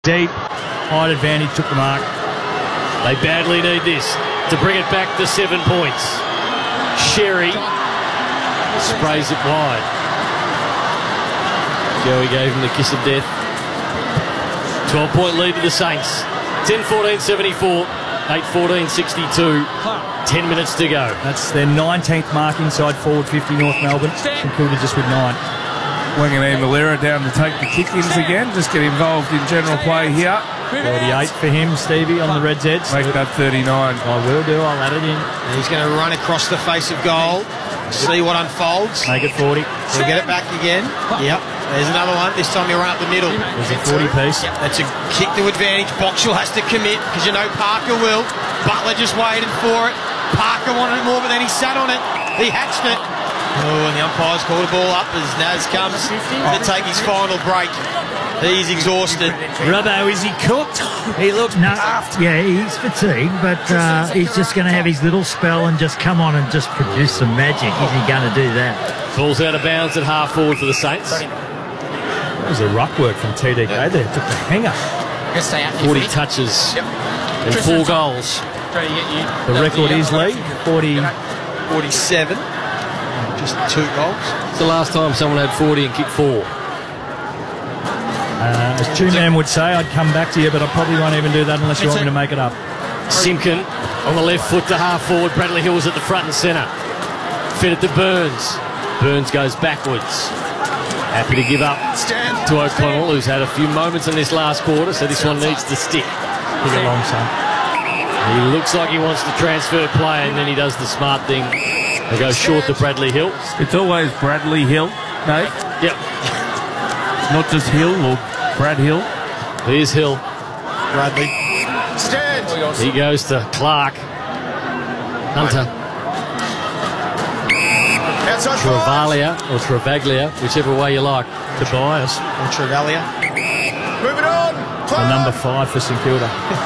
Deep, height advantage, took the mark. They badly need this to bring it back to 7 points. Sherry sprays it wide. Joey gave him the kiss of death. 12-point lead to the Saints. 10-14-74, 8-14-62. 10 minutes to go. That's their 19th mark inside forward 50 North Melbourne. St Kilda just with 9. Wanganeen Malera down to take the kick-ins again. Just get involved in general play here. 48 for him, Stevie, on the Reds' heads. Make that 39. I will do, I'll add it in. And he's going to run across the face of goal. See what unfolds. Make it 40. He'll get it back again. Yep. There's another one. This time he'll run up the middle. There's a 40 piece. That's a kick to advantage. Boxall has to commit because you know Parker will. Butler just waited for it. Parker wanted it more, but then he sat on it. He hatched it. Oh, and the umpire's called a ball up as Naz comes to take his final break. He's exhausted. Robbo, is he cooked? He looks daft. Yeah, he's fatigued, but he's just going to have his little spell and just come on and just produce some magic. Is he going to do that? Ball's out of bounds at half forward for the Saints. That was a ruck work from TDK there. Took the hanger. 40 touches and 4 goals. The record is, Lee, 47. Just 2 goals. It's the last time someone had 40 and kicked 4. As Two-Man would say, I'd come back to you, but I probably won't even do that unless you want me to make it up. Simpkin on the left foot to half forward. Bradley Hill's at the front and centre. Fed it to Burns. Burns goes backwards. Happy to give up to O'Connell, who's had a few moments in this last quarter, so this one needs to stick. Kick it long, son. He looks like he wants to transfer play, and then he does the smart thing. They go short to Bradley Hill. It's always Bradley Hill, Nate. Yep. Not just Hill or Brad Hill. Here's Hill. Bradley. He goes to Clark. Hunter. Travaglia or Travaglia, whichever way you like. Tobias. Or Travaglia. Moving on. The number 5 for St Kilda.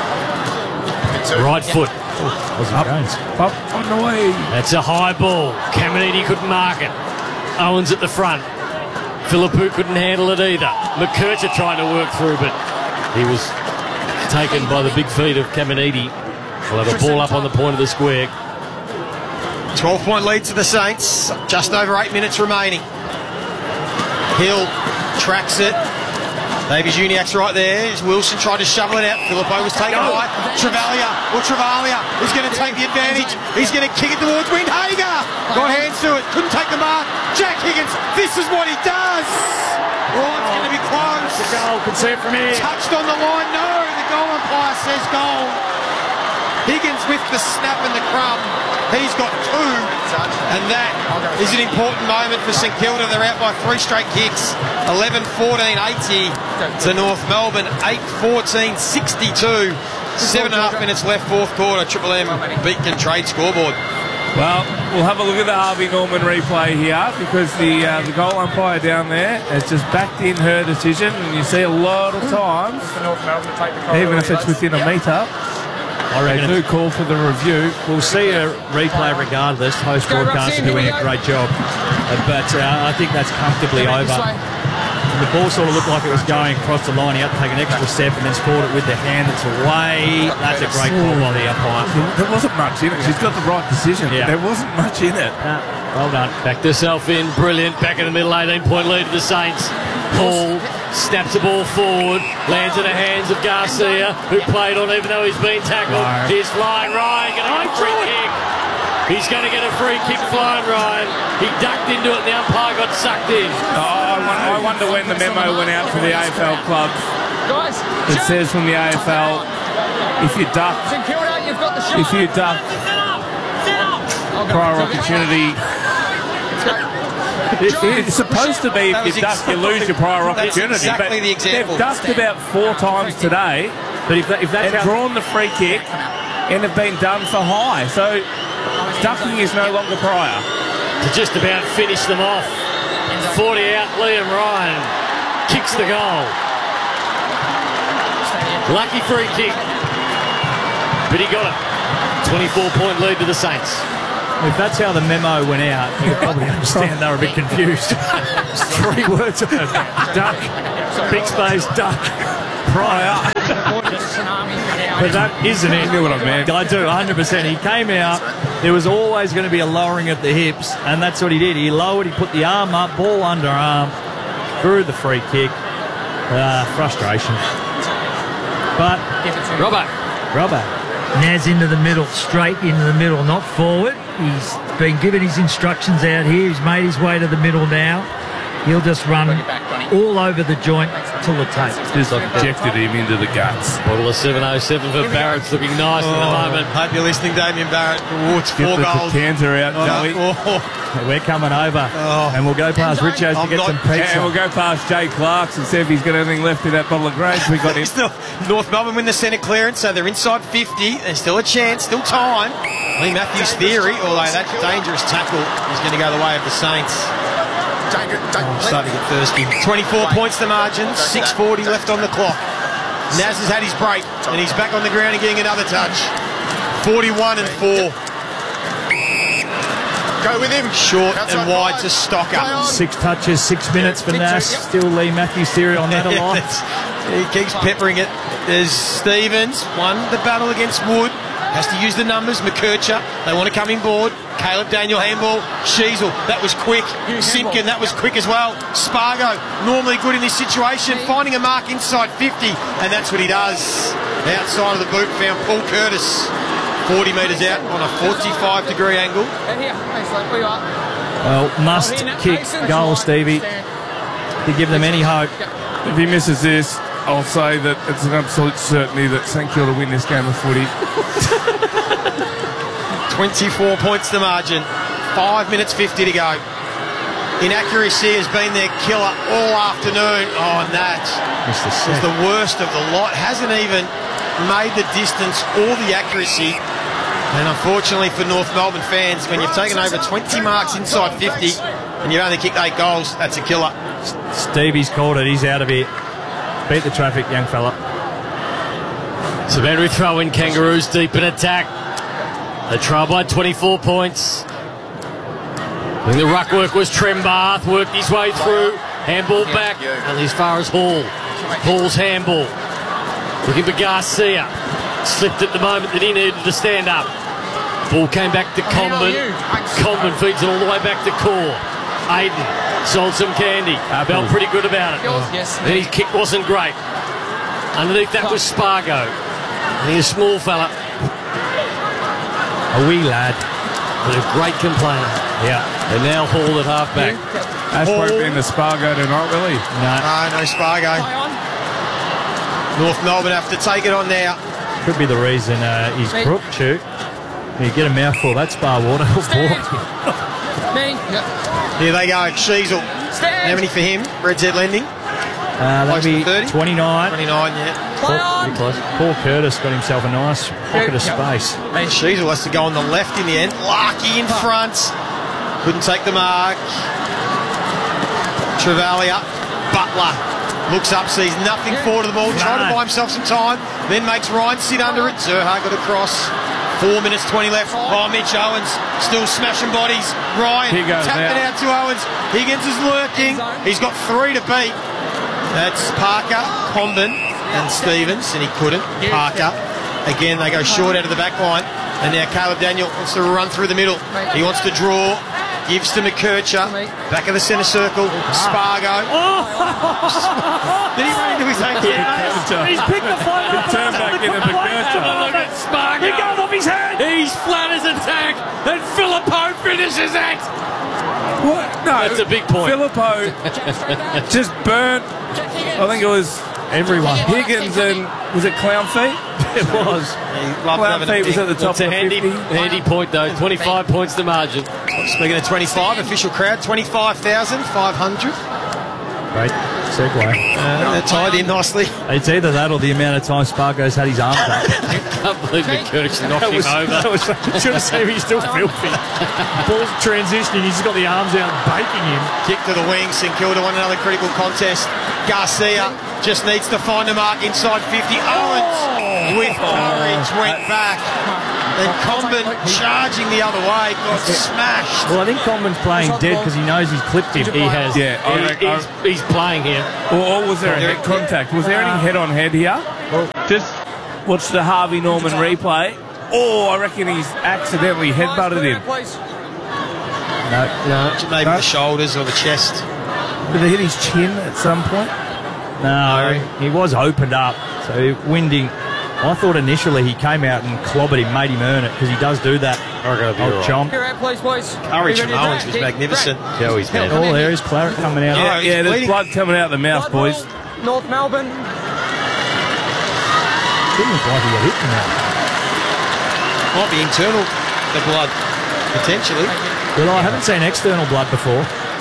Right foot. Ozzy Jones. Up on the way. That's a high ball. Caminiti couldn't mark it. Owens at the front. Philippou couldn't handle it either. McKercher trying to work through, but he was taken by the big feet of Caminiti. We'll have a ball up on the point of the square. 12-point lead to the Saints. Just over 8 minutes remaining. Hill tracks it. Davies Uniacke's right there. Wilson tried to shovel it out. Philippou was taken away. Travaglia is going to take the advantage. He's going to kick it towards Windhager. Got hands to it. Couldn't take the mark. Jack Higgins, this is what he does. Oh, it's going to be close. The goal, can see it from here. Touched on the line. No, the goal umpire says goal. Higgins with the snap and the crumb. He's got 2, and that is an important moment for St Kilda. They're out by 3 straight kicks. 11-14-80 to North Melbourne. 8-14-62. 7.5 minutes left, 4th quarter. Triple M Beacon Trade scoreboard. Well, we'll have a look at the Harvey Norman replay here because the goal umpire down there has just backed in her decision, and you see a lot of times, even if it's within a metre, they do call for the review. We'll see a replay regardless. Host broadcaster doing a great job. But I think that's comfortably over. The ball sort of looked like it was going across the line. He had to take an extra step and then scored it with the hand that's away. That's a great call by the umpire. There wasn't much in it. She's got the right decision. Yeah. There wasn't much in it. Well done. Backed herself in. Brilliant. Back in the middle. 18-point lead to the Saints. Paul snaps the ball forward. Lands in the hands of Garcia, who played on even though he's been tackled. Right. Here's Flying Ryan. Going to get a free kick. He's going to get a free kick, Flying Ryan. He ducked into it and the umpire got sucked in. I wonder when the memo went out to the AFL clubs. It says from the AFL, if you duck prior opportunity, it's supposed to be if you duck, you lose your prior opportunity. Exactly the example. They've ducked about 4 times today, But if that's and drawn the free kick, and have been done for high. So ducking is no longer prior. To just about finish them off. 40 out, Liam Ryan kicks the goal. Lucky free kick, but he got it. 24-point lead to the Saints. If that's how the memo went out, you could probably understand they were a bit confused. 3 words. Duck. Big space, duck. prior. But that isn't it. You knew what I meant. I do, 100%. He came out. There was always going to be a lowering of the hips, and that's what he did. He lowered, he put the arm up, ball underarm, threw the free kick. Frustration. But Robbo. Naz into the middle, straight into the middle, not forward. He's been given his instructions out here. He's made his way to the middle now. He'll just run all over the joint till the tape. Just injected him into the guts. Bottle of 707 for Barrett's looking nice at the moment. Hope you're listening, Damien Barrett. Rewards 4 Get the goals. decanter out, Joey. We're coming over, and we'll go past Richo's to get some pizza. And we'll go past Jay Clark's and see if he's got anything left in that bottle of Grange we got him. Still, North Melbourne win the centre clearance, so they're inside 50. There's still a chance, still time. Lee Matthews' theory, although that dangerous tackle is going to go the way of the Saints. I'm starting to get thirsty. 24 points the margin, 6:40 left on the clock. Naz has had his break, and he's back on the ground and getting another touch. 41-4. Go with him. Short and wide to Stocker. 6 touches, 6 minutes for Nas. Still Lee Matthews' theory on that a lot. He keeps peppering it. There's Stevens, won the battle against Wood. Has to use the numbers. McKercher, they want to come in board. Caleb Daniel handball. Sheasel, that was quick. Simpkin, that was quick as well. Spargo, normally good in this situation, finding a mark inside 50, and that's what he does. Outside of the boot, found Paul Curtis. 40 metres out on a 45-degree angle. Well, must kick goal, Stevie, to give them any hope. If he misses this, I'll say that it's an absolute certainty that St Kilda win this game of footy. 24 points the margin. 5 minutes 50 to go. Inaccuracy has been their killer all afternoon. Oh, and that is the worst of the lot. Hasn't even made the distance or the accuracy. And unfortunately for North Melbourne fans, when you've taken over 20 marks inside 50 and you've only kicked 8 goals, that's a killer. Stevie's called it. He's out of here. Beat the traffic, young fella. St Andrew throw in Kangaroos deep in attack. They trail by 24 points. I think the ruck work was Trembath, worked his way through. Handball back, and as far as Hall. Hall's handball. Looking for Garcia. Slipped at the moment that he needed to stand up. Ball came back to Comben. Comben feeds it all the way back to Core. Aiden sold some candy. Felt pretty good about it. Then his kick wasn't great. Underneath that was Spargo. And he's a small fella. A wee lad. But a great complainer. Yeah. And now Hall at halfback. That's probably been the Spargo tonight, really. No Spargo. North Melbourne have to take it on now. Could be the reason he's crook, Chew. You get a mouthful of that Spar water. Here they go. Sheasel. How many for him? Red Z Lending. That'll be 29. 29, yeah. Pretty close. Paul Curtis got himself a nice pocket of space. And Sheasel has to go on the left in the end. Larky in front. Couldn't take the mark. Travalia. Butler. Looks up, sees nothing forward of the ball. Trying to buy himself some time. Then makes Ryan sit under it. Zerha got across. 4 minutes 20 left. Oh, Mitch Owens still smashing bodies. Ryan tapped it out to Owens. Higgins is lurking. He's got 3 to beat. That's Parker, Comben and Stevens, and he couldn't. Parker. Again, they go short out of the back line. And now Caleb Daniel wants to run through the middle. He wants to draw. Gives to McKercher. Back of the centre circle. Spargo. Did he run into his own teammate? He's picked the fight up. Turn back into McKercher. Look at Spargo. He goes off his head. He's flat as a tack. And Philippou finishes it. What? No, That's a big point. Philippou just burnt. I think it was Everyone. Higgins and was it Clown Feet? It was. Clown Feet was at the top It's a of the 50. handy point, though. 25 points the margin. Speaking of 25, official crowd, 25,500. Great segue. They're tied in nicely. It's either that or the amount of time Spargo's had his arms up. Can't believe McKercher knocked him over. Should have seen he's still filthy. Ball's transitioning, he's got the arms out baking him. Kick to the wing. St Kilda won another critical contest. Garcia just needs to find a mark inside 50. Owens with courage went back. Then Comben charging the other way, got smashed. Well, I think Comben's playing dead because he knows he's clipped him. He has. Yeah, He's playing here. Or was there a head contact? Was there any head-on-head here? Just watch the Harvey Norman replay. Oh, I reckon he's accidentally headbutted him. No. Maybe the shoulders or the chest. Did he hit his chin at some point? No, he was opened up. So Winding, I thought initially he came out and clobbered him, made him earn it, because he does do that. Old chomp. Courage from Owens was magnificent. Joey's man. Oh, there is claret coming out. Yeah, there's blood coming out the mouth, boys. North Melbourne. Didn't look like he got hit in that. Might be internal, the blood, potentially. Well, I haven't seen external blood before.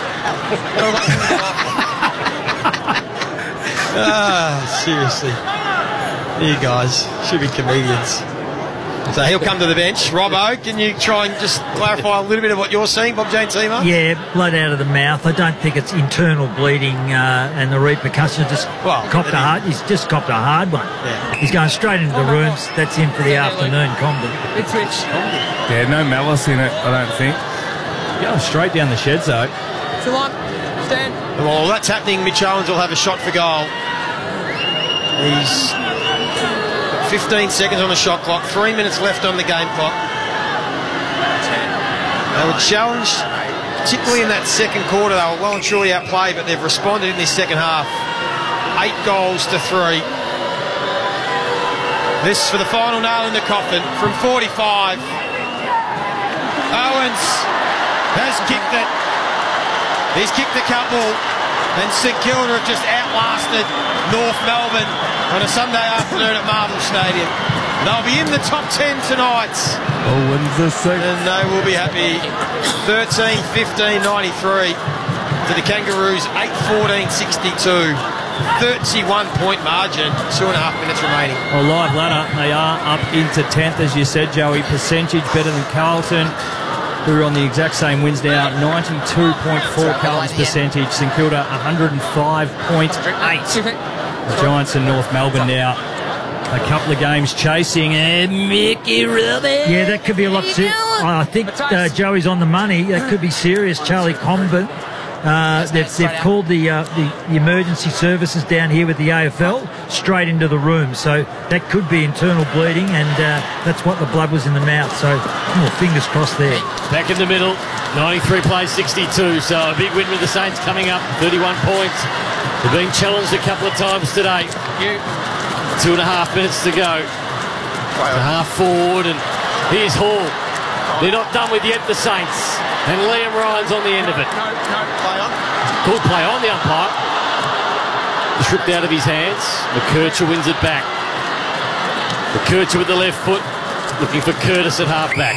Seriously. You guys should be comedians. So he'll come to the bench. Robbo, can you try and just clarify a little bit of what you're seeing, Bob Jane Seamer? Yeah, blood out of the mouth. I don't think it's internal bleeding and the repercussions. He's just copped a hard one. Yeah. He's going straight into the rooms. That's him for the afternoon, Comben. Yeah, no malice in it, I don't think. Going straight down the shed zone. Stand. While that's happening, Mitch Owens will have a shot for goal. He's got 15 seconds on the shot clock, 3 minutes left on the game clock. They were challenged, particularly in that second quarter. They were well and truly outplayed, but they've responded in this second half. 8 goals to 3. This for the final nail in the coffin from 45. Owens has kicked it. He's kicked a couple, and St Kilda have just outlasted North Melbourne on a Sunday afternoon at Marvel Stadium. They'll be in the top 10 tonight. Owens the second. And they will be happy. 13-15-93 to the Kangaroos, 8-14-62. 31-point margin, 2.5 minutes remaining. Well, live ladder, they are up into 10th, as you said, Joey. Percentage better than Carlton, who are on the exact same wins now. 92.4 Carlton's percentage. St Kilda 105.8. The Giants in North Melbourne now. A couple of games chasing, and Mickey Rubin. Yeah, that could be a lot serious. I think Joey's on the money. That could be serious. Charlie Comben. They've called the emergency services down here with the AFL straight into the room. So that could be internal bleeding, and that's what the blood was in the mouth. So fingers crossed there. Back in the middle, 93 plays 62. So a big win with the Saints coming up, 31 points. They've been challenged a couple of times today. 2.5 minutes to go. The half forward, and here's Hall. They're not done with yet, the Saints. And Liam Ryan's on the end of it. Good play on the umpire. It's ripped out of his hands. McKercher wins it back. McKercher with the left foot, looking for Curtis at halfback.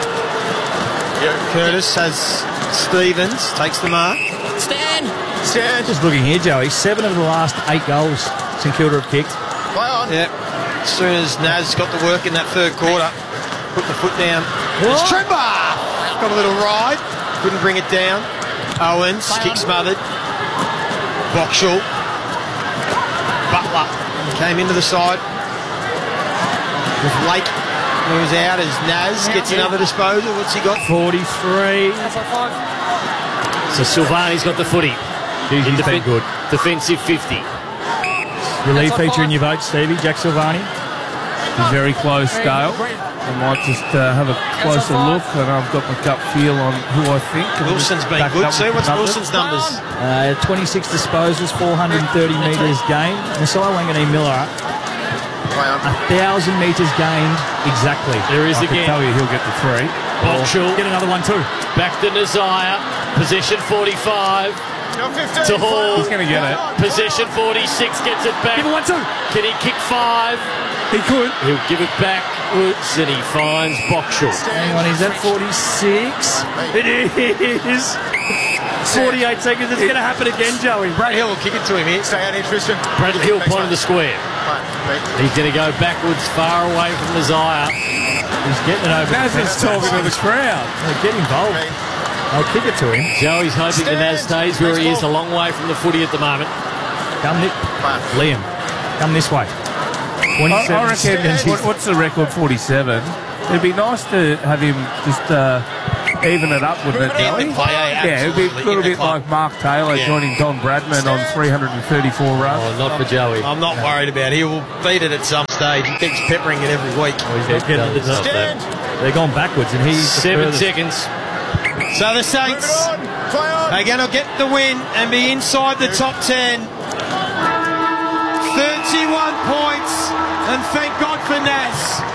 Curtis has Stevens, takes the mark. Stand. Just looking here, Joey, 7 of the last 8 goals St Kilda have kicked. Play on. Yep. As soon as Naz got to work in that third quarter, put the foot down. It's Tremba! Got a little ride, couldn't bring it down. Owens, kick smothered. Boxall. Butler came into the side. With Lake, who's out as Naz gets another disposal. What's he got? 43. So Silvani's got the footy. He's been good. Defensive 50. Relief feature in your vote, Stevie, Jack Silvani. He's very close, Dale. I might just have a closer look, and I've got my gut feel on who I think. Wilson's been good. See, what's Wilson's numbers? 26 disposals, 430 metres gained. Messiah Wanganeen Miller, 1,000 metres gained exactly. There is I can again. tell you he'll get the 3. Boxall. Get another one too. Back to Nazaya. Possession 45. To Hall. He's going to get it. Possession 46. Gets it back. Give him 1 2. Can he kick 5? He could. He'll give it backwards, and he finds Boxall. Hang on, is that 46? It is. 48 seconds. It's going to happen again, Joey. Brad Hill will kick it to him here. Stay out here, Tristan. Bradley Hill playing the square. He's going to go backwards, far away from Nazaya. He's getting it over. Naz is talking to the crowd. Get involved. I'll kick it to him. Joey's hoping the Naz stays where he is, a long way from the footy at the moment. Liam, come this way. 27 I reckon, seconds. what's the record? 47. It'd be nice to have him just even it up, wouldn't it, Joey? Yeah, it'd be a little bit like Mark Taylor joining Don Bradman on 334 runs. Oh, not for Joey. I'm not worried about it. He will beat it at some stage. He keeps peppering it every week. They're gone babackwards, and he's 7 seconds. So the Saints are going to get the win and be inside the top 10. 31 points, and thank God for Naz.